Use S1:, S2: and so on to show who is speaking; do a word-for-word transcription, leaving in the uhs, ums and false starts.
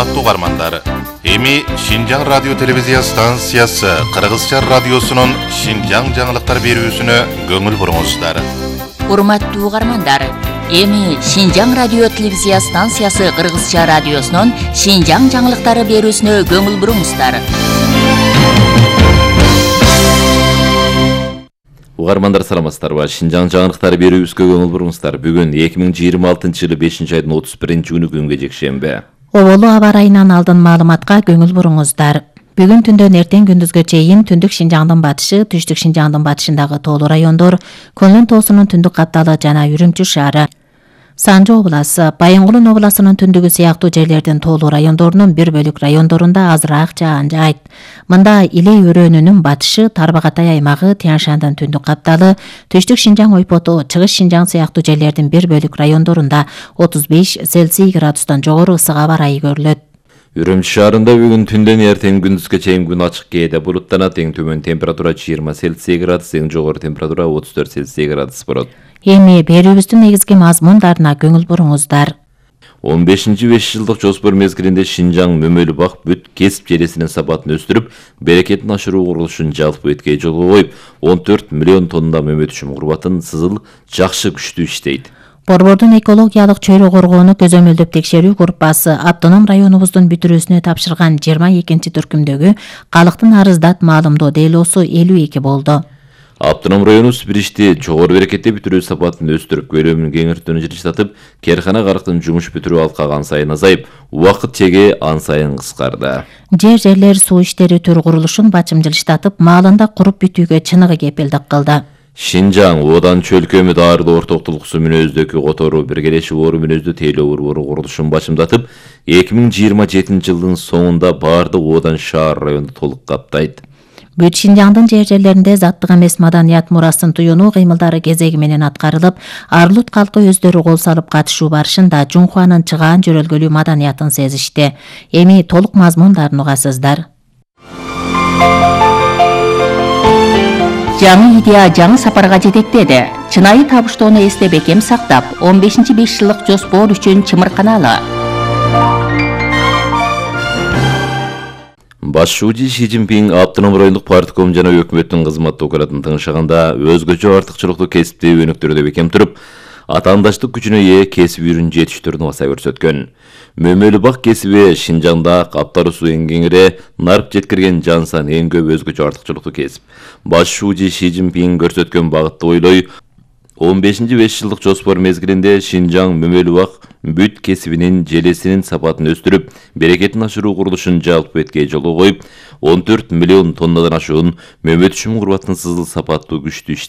S1: Урматтуу угармандар, эми Шинжаң радио телевизия станциясы Кыргызча радиосунун Шинжаң жаңылыктар берүүсүнө көңүл буруңуздар.
S2: Урматтуу угармандар, эми Шинжаң радио телевизия станциясы Кыргызча радиосунун Шинжаң жаңылыктары берүүсүнө көңүл буруңуздар.
S3: Угармандар саламатсыздарбы? Шинжаң жаңылыктары берүүбүзгө көңүл буруңуздар. Бүгүн эки миң жыйырма алтынчы жылы бешинчи айдын отуз биринчи күнү күнгө жекшемби.
S4: Оболу аба ырайынан алдын маалыматка көңүл буруңуздар. Бүгүн түндөн эртең күндүзгө чейин түндүк Шинжаңдын батышы, түштүк Шинжаңдын батышындагы тоолуу райондор, Көнлөн тоосунун түндүк капталы жана Үрүмчү шаары, Санжы обласы, Байынгулун обласынын түндүгү сыяктуу жерлердин тоолуу райондорунун бир бөлүк райондорунда азыраак жаан жаайт. Мында Илей өрөөнүнүн батышы, Тарбагатай аймагы, Тянь-Шандын түндүк капталы, түштүк Шинжаң ойпоту, Чыгыш Шинжаң сыяктуу жерлердин бир бөлүк райондорунда отуз беш Цельсий градустан жогору ысык аба ырайы көрүлөт.
S3: Үрүмчү шаарында бүгүн түндөн эртең күндүзгө чейин күн ачык, кээде булуттанат. Эң төмөн температура жыйырма Цельсий градус, эң жогору температура отуз төрт Цельсий градус болот.
S4: Эми берүүбүздүн негизги мазмундарына көңүл буруңуздар.
S3: он бешинчи беш жылдык жоспор мезгилинде Шинжаң мөмөлүү бак бүт кесип желесинин сапатын өстүрүп, берекетин ашыруу курулушун жалпы эткей жолго коюп, он төрт миллион тонна мөмө түшүм курбатын сызыл жакшы күчтүү иштейт.
S4: Борбордун экологиялык чөйрө коргоону көзөмөлдөп текшерүү группасы автоном районубуздун бүтүрүүсүнө тапшырган жыйырма экинчи түркүмдөгү калктын арыздат маалымдоо делоосу элүү эки болду.
S3: Автоном районубуз биришти жогору берекетте бүтүрүү сапатын өстүрүп, көлөмүн кеңиртүүнү жылжытып, керкана карактын жумуш бүтүрүү алкагы ан сайын азайып, убакыт чеги ан сайын кыскарды.
S4: Жер жерлер суу иштери төр курулушун бачым жылыштатып, маалында куруп бүтүүгө чыныгы кепилдик кылды.
S3: Шинжаң одан чөлкөмү даарылуу ортоктулук суу мүнөздөгү которуу биргелешип оору мүнөздүү тейлөө борбору курулушун бачымдатып, эки миң жыйырма жетинчи жылдын соңунда баардык одан шаар районду толук каптайт.
S4: Бүт Шинжаңдын жер жерлеринде заттык эмес маданият мурасын туюнуу кыймылдары кезеги менен аткарылып, Арлут калкы өздөрү кол салып катышуу барышында Жунхуанын чыгаан жөрөлгөлүү маданиятын сезишти. Эми толук мазмундарын угасыздар.
S2: Жаңы идея жаңы сапарга жетектеди. Чынайы табыштоону эсте бекем сактап, он бешинчи беш жылдык жоспор үчүн чымырканалы.
S3: Башчы Ши Цзиньпин автоном райондук партком жана өкмөттүн кызматтуу окуятын тыңшаганда өзгөчө артыкчылыктуу кесиптеги өнүктөрдө бекем туруп, атаандаштык күчүнө ээ кесип үйрүн жетиштүүрүн баса көрсөткөн. Мөмөлүү бак кесиби Шинжаңда каптары суу эң кеңире, нарып жеткирген жан сан эң көп өзгөчө артыкчылыктуу кесип. Башчы Ши Цзиньпин көрсөткөн багытты ойлой, он бешинчи беш жылдык жоспор мезгилинде Шинжаң мөмөлүү бак бүт кесибинин желесинин сапатын өстүрүп, берекетин ашыруу курулушун жалпы эткей жолго коюп, он төрт миллион тоннадан ашуун мөмө түшүм курбатын сызыл сапаттуу күчтүү